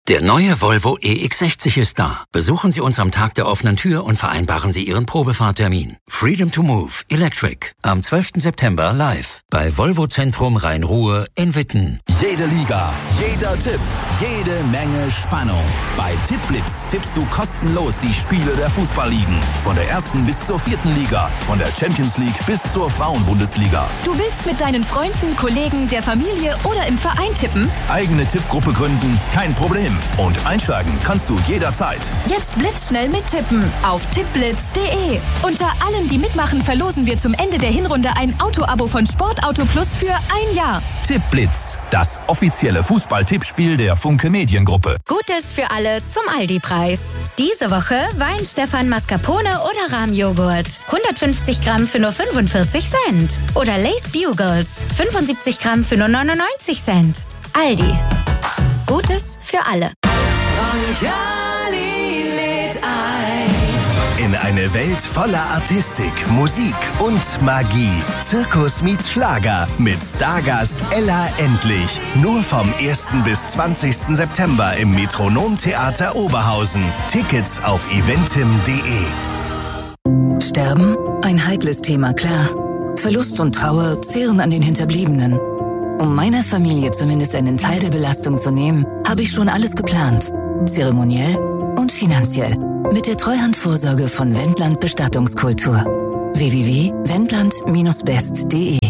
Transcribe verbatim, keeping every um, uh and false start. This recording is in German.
Der neue Volvo E X sechzig ist da. Besuchen Sie uns am Tag der offenen Tür und vereinbaren Sie Ihren Probefahrtermin. Freedom to Move Electric am zwölften September live bei Volvo Zentrum Rhein-Ruhr in Witten. Jede Liga, jeder Tipp, jede Menge Spannung. Bei Tippblitz tippst du kostenlos die Spiele der Fußballligen. Von der ersten bis zur vierten Liga, von der Champions League bis zur Frauenbundesliga. Du willst mit deinen Freunden, Kollegen, der Familie oder im Verein tippen? Eigene Tippgruppe gründen? Kein Problem. Und einsteigen kannst du jederzeit. Jetzt blitzschnell mittippen auf tippblitz punkt de. Unter allen, die mitmachen, verlosen wir zum Ende der Hinrunde ein Auto-Abo von Sportauto Plus für ein Jahr. Tippblitz, das offizielle Fußball-Tippspiel der Funke Mediengruppe. Gutes für alle zum Aldi-Preis. Diese Woche Wein Stefan Mascarpone oder Rahmjoghurt. hundertfünfzig Gramm für nur fünfundvierzig Cent. Oder Lay's Bugles. fünfundsiebzig Gramm für nur neunundneunzig Cent. Aldi. Gutes für alle. In eine Welt voller Artistik, Musik und Magie. Zirkus meets Schlager mit Stargast Ella Endlich. Nur vom ersten bis zwanzigsten September im Metronom-Theater Oberhausen. Tickets auf eventim punkt de. Sterben? Ein heikles Thema, klar. Verlust und Trauer zehren an den Hinterbliebenen. Um meiner Familie zumindest einen Teil der Belastung zu nehmen, habe ich schon alles geplant. Zeremoniell und finanziell. Mit der Treuhandvorsorge von Wendland Bestattungskultur. w w w punkt wendland Bindestrich best punkt de